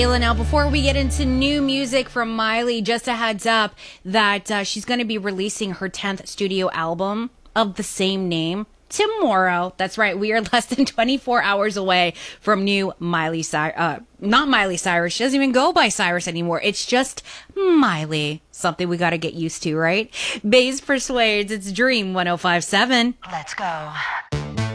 Now, before we get into new music from Miley, just a heads up that she's going to be releasing her 10th studio album of the same name tomorrow. That's right. We are less than 24 hours away from new Miley Cyrus. Not Miley Cyrus. She doesn't even go by Cyrus anymore. It's just Miley. Something we got to get used to, right? Bass Persuades. It's Dream 105.7. Let's go.